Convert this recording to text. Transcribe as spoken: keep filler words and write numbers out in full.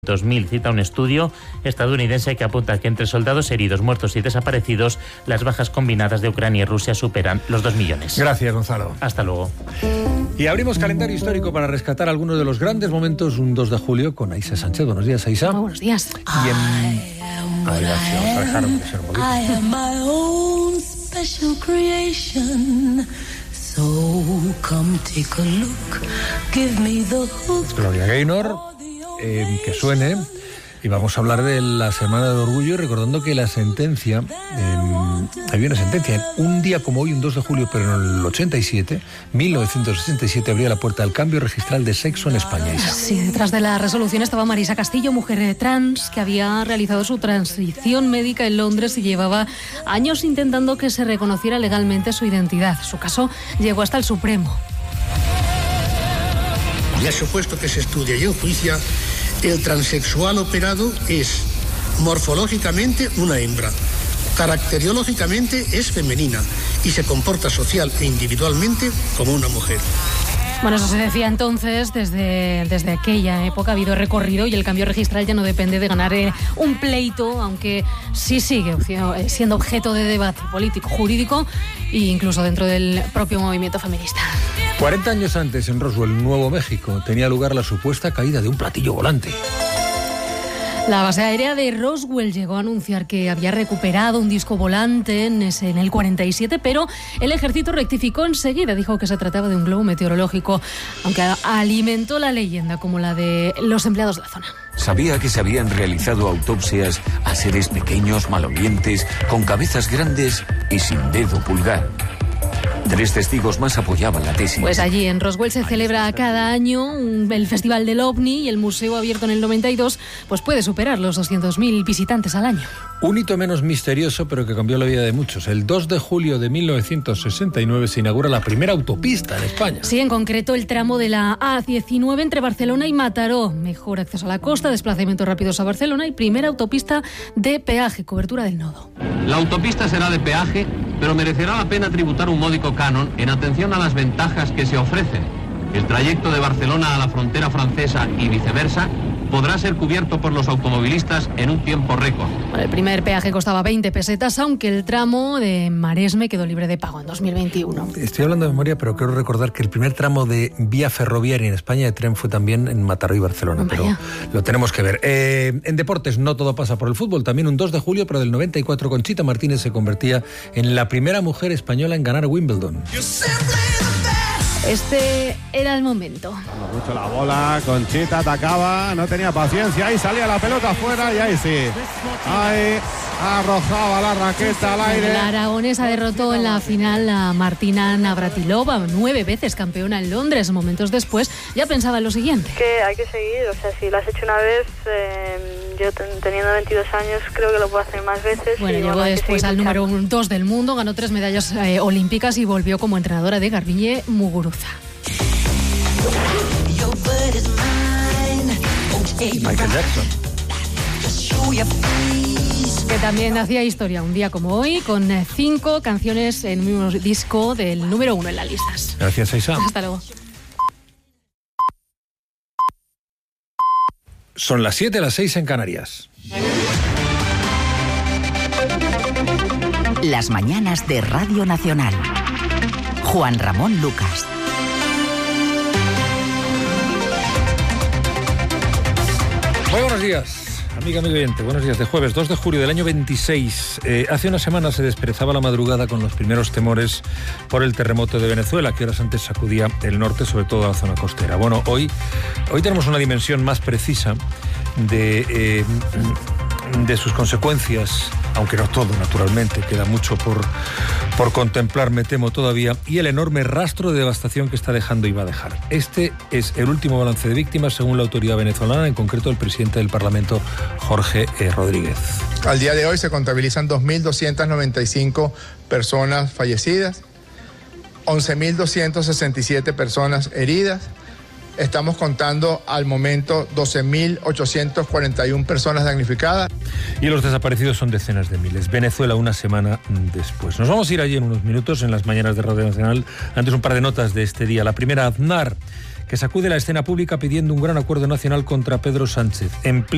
dos mil cita un estudio estadounidense que apunta que entre soldados heridos, muertos y desaparecidos, las bajas combinadas de Ucrania y Rusia superan los dos millones. Gracias, Gonzalo. Hasta luego. Y abrimos calendario histórico para rescatar algunos de los grandes momentos un dos de julio con Aisa Sánchez. Buenos días, Aisa. Muy buenos días. Y en... A ver, vamos a dejar un poquito. I am my own special creation. So come take a look, give me the hook. Gloria Gaynor, eh, que suene. Y vamos a hablar de la Semana del Orgullo, recordando que la sentencia, eh, había una sentencia, en un día como hoy, un dos de julio, pero en el ochenta y siete, mil novecientos sesenta y siete, abría la puerta al cambio registral de sexo en España. Isa. Sí, detrás de la resolución estaba Marisa Castillo, mujer trans, que había realizado su transición médica en Londres y llevaba años intentando que se reconociera legalmente su identidad. Su caso llegó hasta el Supremo. Ya supuesto que se estudia y enjuicia, el transexual operado es morfológicamente una hembra, caracteriológicamente es femenina y se comporta social e individualmente como una mujer. Bueno, eso se decía entonces, desde, desde aquella época ha habido recorrido y el cambio registral ya no depende de ganar eh, un pleito, aunque sí sigue siendo objeto de debate político, jurídico e incluso dentro del propio movimiento feminista. cuarenta años antes, en Roswell, Nuevo México, tenía lugar la supuesta caída de un platillo volante. La base aérea de Roswell llegó a anunciar que había recuperado un disco volante en, ese, en el cuarenta y siete, pero el ejército rectificó enseguida, dijo que se trataba de un globo meteorológico, aunque alimentó la leyenda como la de los empleados de la zona. Sabía que se habían realizado autopsias a seres pequeños, malolientes, con cabezas grandes y sin dedo pulgar. Tres testigos más apoyaban la tesis. Pues allí en Roswell se celebra cada año un, el Festival del OVNI y el museo abierto en el noventa y dos pues puede superar los doscientos mil visitantes al año. Un hito menos misterioso pero que cambió la vida de muchos. El dos de julio de mil novecientos sesenta y nueve se inaugura la primera autopista en España. Sí, en concreto el tramo de la A diecinueve entre Barcelona y Mataró. Mejor acceso a la costa, desplazamientos rápidos a Barcelona y primera autopista de peaje, cobertura del nodo. La autopista será de peaje, pero merecerá la pena tributar un módico canon en atención a las ventajas que se ofrecen. El trayecto de Barcelona a la frontera francesa y viceversa podrá ser cubierto por los automovilistas en un tiempo récord. Bueno, el primer peaje costaba veinte pesetas, aunque el tramo de Maresme quedó libre de pago en dos mil veintiuno. Estoy hablando de memoria, pero quiero recordar que el primer tramo de vía ferroviaria en España de tren fue también en Mataró y Barcelona, Vaya. pero lo tenemos que ver. Eh, en deportes no todo pasa por el fútbol, también un dos de julio, pero del noventa y cuatro, Conchita Martínez se convertía en la primera mujer española en ganar Wimbledon. Este era el momento. Mucho la bola, Conchita atacaba, no tenía paciencia, ahí salía la pelota afuera y ahí sí. Ahí arrojaba la raqueta al aire. La aragonesa derrotó en la final a Martina Navratilova, nueve veces campeona en Londres. Momentos después ya pensaba en lo siguiente. Que hay que seguir, o sea, si lo has hecho una vez, eh, yo ten, teniendo veintidós años creo que lo puedo hacer más veces. Bueno, y llegó bueno, después al número dos del mundo, ganó tres medallas eh, olímpicas y volvió como entrenadora de Garbiñe Muguruza. Michael Jackson. Que también hacía historia un día como hoy, con cinco canciones en un mismo disco del número uno en las listas. Gracias, Aisa. Hasta luego. Son las siete, las seis en Canarias. Las mañanas de Radio Nacional. Juan Ramón Lucas. Muy buenos días, amiga, amigo oyente. Buenos días. De jueves dos de julio del año veintiséis. Eh, hace una semana se desperezaba la madrugada con los primeros temores por el terremoto de Venezuela, que horas antes sacudía el norte, sobre todo la zona costera. Bueno, hoy, hoy tenemos una dimensión más precisa de, eh, de sus consecuencias, aunque no todo, naturalmente, queda mucho por, por contemplar, me temo todavía, y el enorme rastro de devastación que está dejando y va a dejar. Este es el último balance de víctimas según la autoridad venezolana, en concreto el presidente del Parlamento, Jorge eh, Rodríguez. Al día de hoy se contabilizan dos mil doscientas noventa y cinco personas fallecidas, once mil doscientas sesenta y siete personas heridas. Estamos contando al momento doce mil ochocientas cuarenta y una personas damnificadas. Y los desaparecidos son decenas de miles. Venezuela una semana después. Nos vamos a ir allí en unos minutos en las mañanas de Radio Nacional. Antes un par de notas de este día. La primera, Aznar, que sacude la escena pública pidiendo un gran acuerdo nacional contra Pedro Sánchez. En